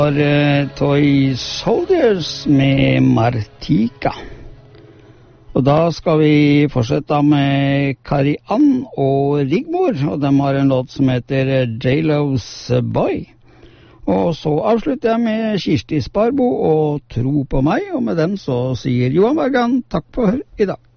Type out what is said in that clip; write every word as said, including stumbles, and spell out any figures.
Toy Soldiers med Martika. Og da skal vi fortsette med Kari-Ann og Rigmor, og de har en låt som heter J-Lo's Boy. Og så avslutter jeg med Kirsti Sparbo og Tro på meg, og med dem så sier Johan Bergan takk for i dag.